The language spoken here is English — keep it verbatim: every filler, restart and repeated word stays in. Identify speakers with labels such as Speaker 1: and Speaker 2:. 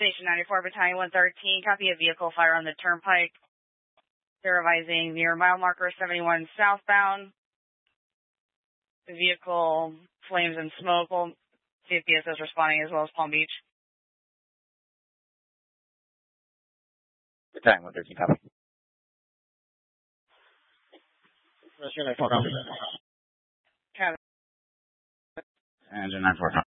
Speaker 1: Station ninety-four, Battalion one thirteen, copy a vehicle fire on the turnpike. They're revising near mile marker seventy-one southbound. The vehicle flames and smoke. Well, C F P S is responding as well as Palm Beach.
Speaker 2: Battalion one thirteen, copy.
Speaker 1: Copy.
Speaker 2: Engine nine four.